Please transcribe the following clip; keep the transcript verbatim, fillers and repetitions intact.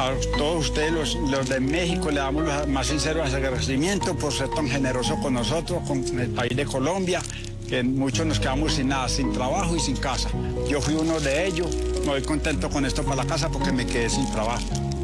A todos ustedes, los, los de México, le damos los más sinceros agradecimientos por ser tan generosos con nosotros, con el país de Colombia, que muchos nos quedamos sin nada, sin trabajo y sin casa. Yo fui uno de ellos, me voy contento con esto para la casa porque me quedé sin trabajo.